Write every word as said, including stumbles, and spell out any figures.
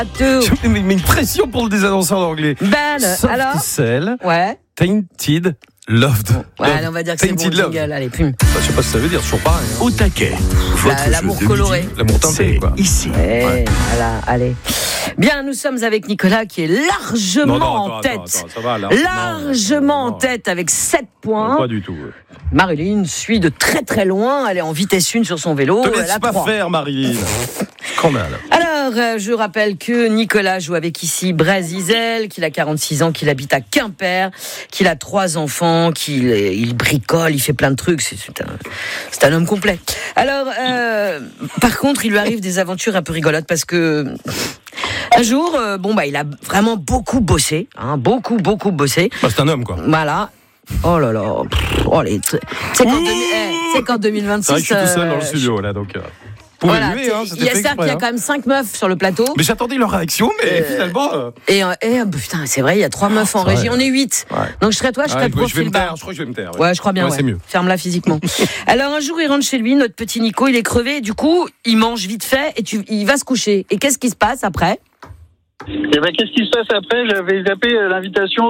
Deux. Je mets une pression pour le désannonceur d'anglais. Ben, Soft alors Cell, Ouais. Tainted Loved. Ouais, allez, on va dire que c'est bon Tainted Love. jingle. Allez, plume. Bah, je sais pas ce que ça veut dire, toujours pareil. Hein. Au taquet. Votre l'amour jeu de coloré. midi, L'amour teinté, c'est quoi. ici. Eh, Ouais. Voilà, allez. Bien, nous sommes avec Nicolas qui est largement Non, non, en attends, tête. attends, attends, ça va, là. Largement Non, en non, tête avec sept non, points. Pas du tout. Marilyn suit de très très loin. Elle est en vitesse une sur son vélo. Te Elle laisse a pas trois. faire, Marilyn. Scandale. Alors, euh, je rappelle que Nicolas joue avec ici Brasizel, qu'il a quarante-six ans, qu'il habite à Quimper, qu'il a trois enfants, qu'il il bricole, il fait plein de trucs. C'est, c'est, un, c'est un homme complet. Alors, euh, par contre, il lui arrive des aventures un peu rigolotes parce que un jour, euh, bon bah, il a vraiment beaucoup bossé, hein, beaucoup beaucoup bossé. Bah, c'est un homme, quoi. Voilà. Oh là là. Pff, oh les. C'est qu'en, deux mille, eh, c'est qu'en deux mille vingt-six. C'est vrai que je suis tout seul dans le euh, studio, là, donc. Euh... Vous pouvez Voilà, lever, hein, il y a, c'est-à-dire qu'il y a quand même cinq meufs sur le plateau. Mais j'attendais leur réaction, mais Euh, finalement. Euh... Et, euh, et euh, putain, c'est vrai, il y a trois meufs en c'est régie. vrai. On est huit. Ouais. Donc je serais toi, je serais Ah, je vais profil me bas. taire, je crois que je vais me taire. Ouais, je crois bien. Ouais, Ouais. c'est mieux. Ferme-la physiquement. Alors un jour, il rentre chez lui, notre petit Nico, il est crevé. Et du coup, il mange vite fait et tu, il va se coucher. Et qu'est-ce qui se passe après ? Et ben, qu'est-ce qui se passe après ? J'avais zappé euh, l'invitation